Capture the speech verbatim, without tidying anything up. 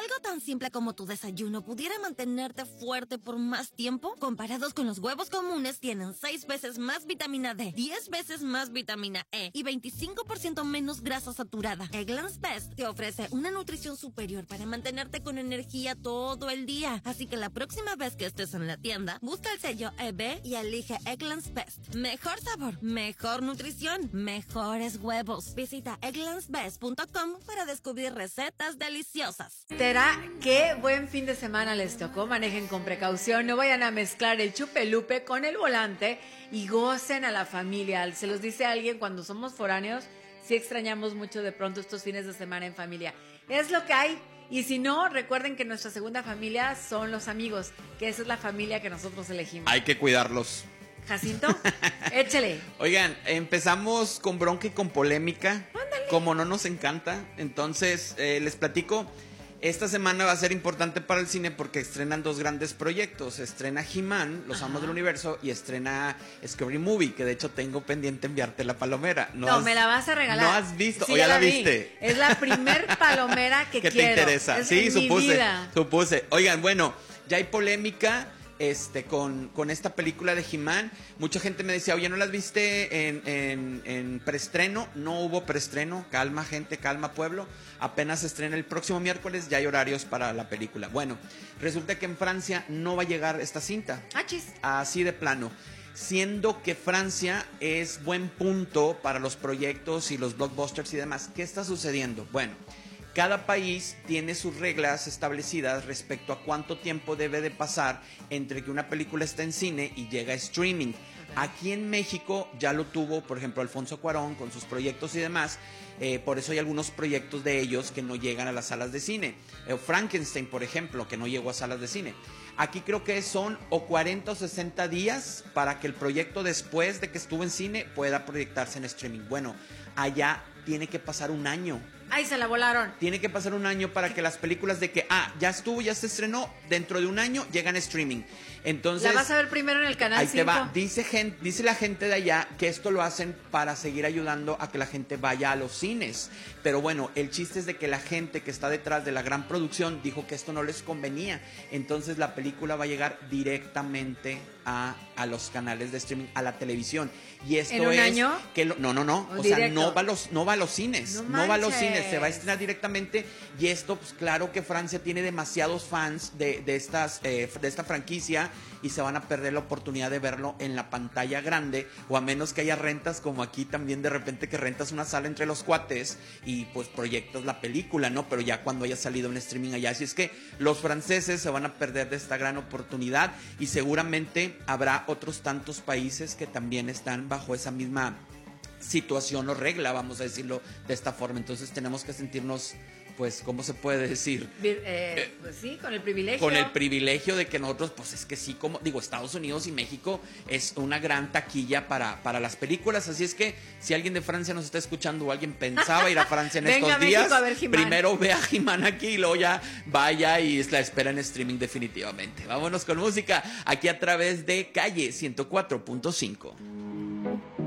algo tan simple como tu desayuno pudiera mantenerte fuerte por más tiempo, comparados con los huevos comunes, tienen seis veces más vitamina D, diez veces más vitamina E y veinticinco por ciento menos grasa saturada. Eggland's Best te ofrece una nutrición superior para mantenerte con energía todo el día. Así que la próxima vez que estés en la tienda, busca el sello E B y elige Eggland's Best. Mejor sabor, mejor nutrición, mejores huevos. Visita egglands best punto com para descubrir recetas deliciosas. ¿Será qué buen fin de semana les tocó? Manejen con precaución, no vayan a mezclar el chupelupe con el volante y gocen a la familia. Se los dice alguien, cuando somos foráneos, sí extrañamos mucho de pronto estos fines de semana en familia. Es lo que hay. Y si no, recuerden que nuestra segunda familia son los amigos, que esa es la familia que nosotros elegimos. Hay que cuidarlos. Jacinto, échale. Oigan, empezamos con bronca y con polémica. Ándale. Como no nos encanta. Entonces, eh, les platico. Esta semana va a ser importante para el cine porque estrenan dos grandes proyectos. Estrena He-Man, Los Amos del Universo, y estrena Scary Movie, que de hecho tengo pendiente enviarte la palomera. No, has, me la vas a regalar. ¿No has visto? Sí, ¿O ya la, la vi. viste? Es la primer palomera que ¿Qué quiero. te interesa? Es Sí, en supuse, mi vida. supuse. Oigan, bueno, ya hay polémica este, con, con esta película de He-Man. Mucha gente me decía, oye, ¿no las viste en, en, en preestreno? No hubo preestreno. Calma, gente, calma, pueblo. Apenas se estrena el próximo miércoles, ya hay horarios para la película. Bueno, resulta que en Francia no va a llegar esta cinta. Ah, chis. Así de plano. Siendo que Francia es buen punto para los proyectos y los blockbusters y demás. ¿Qué está sucediendo? Bueno, cada país tiene sus reglas establecidas respecto a cuánto tiempo debe de pasar entre que una película está en cine y llega a streaming. Aquí en México ya lo tuvo, por ejemplo, Alfonso Cuarón con sus proyectos y demás. Eh, por eso hay algunos proyectos de ellos que no llegan a las salas de cine. Eh, Frankenstein, por ejemplo, que no llegó a salas de cine. Aquí creo que son o cuarenta o sesenta días para que el proyecto, después de que estuvo en cine, pueda proyectarse en streaming. Bueno, allá tiene que pasar un año. Ay, se la volaron. Tiene que pasar un año para que las películas de que, ah, ya estuvo, ya se estrenó, dentro de un año llegan a streaming. Entonces, la vas a ver primero en el canal ahí cinco. te va. Dice, gente, dice la gente de allá que esto lo hacen para seguir ayudando a que la gente vaya a los cines. Pero bueno, el chiste es de que la gente que está detrás de la gran producción dijo que esto no les convenía. Entonces la película va a llegar directamente a, a los canales de streaming, a la televisión. Y esto ¿En un es año? que lo, no, no, no. O, o sea, no va a los, no va a los cines. No, no va a los manches. cines. Se va a estrenar directamente. Y esto, pues claro que Francia tiene demasiados fans de, de, estas, eh, de esta franquicia y se van a perder la oportunidad de verlo en la pantalla grande, o a menos que haya rentas como aquí también de repente, que rentas una sala entre los cuates y pues proyectas la película, ¿no? Pero ya cuando haya salido en streaming allá. Así es que los franceses se van a perder de esta gran oportunidad y seguramente habrá otros tantos países que también están bajo esa misma situación o regla, vamos a decirlo de esta forma. Entonces tenemos que sentirnos, pues, ¿cómo se puede decir? Eh, eh, pues sí, con el privilegio. Con el privilegio de que nosotros, pues es que sí, como digo, Estados Unidos y México es una gran taquilla para, para las películas. Así es que si alguien de Francia nos está escuchando o alguien pensaba ir a Francia en Venga estos a México días, a ver He-Man. primero ve a He-Man aquí y luego ya vaya y la espera en streaming definitivamente. Vámonos con música aquí a través de Calle ciento cuatro punto cinco.